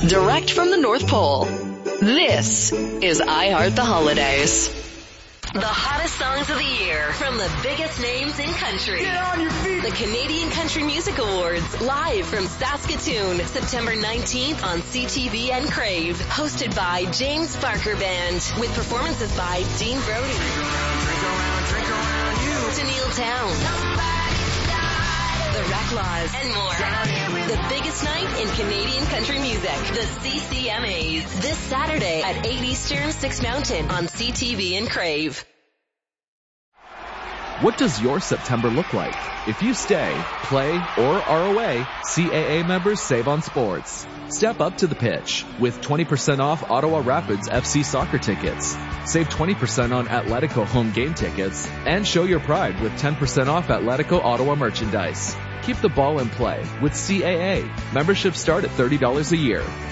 direct from the North Pole. This is I Heart the Holidays. The hottest songs of the year from the biggest names in country. Get on your feet. The Canadian Country Music Awards, live from Saskatoon, September 19th on CTV and Crave. Hosted by James Barker Band, with performances by Dean Brody, Tennille Towne, The Reclaws, and more. The biggest night in Canadian country music, the CCMAs. This Saturday at 8 Eastern, 6 Mountain on CTV and Crave. What does your September look like? If you stay, play, or are away, CAA members save on sports. Step up to the pitch with 20% off Ottawa Rapids FC soccer tickets. Save 20% on Atletico home game tickets, and show your pride with 10% off Atletico Ottawa merchandise. Keep the ball in play with CAA. Memberships start at $30 a year.